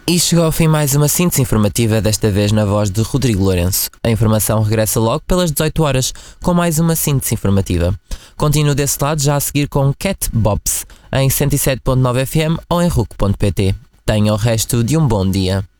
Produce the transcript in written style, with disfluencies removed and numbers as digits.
E chegou ao fim mais uma síntese informativa, desta vez na voz de Rodrigo Lourenço. A informação regressa logo pelas 18 horas, com mais uma síntese informativa. Continuo desse lado já a seguir com Cat Bops, em 107.9 FM ou em RUC.pt. Tenha o resto de um bom dia.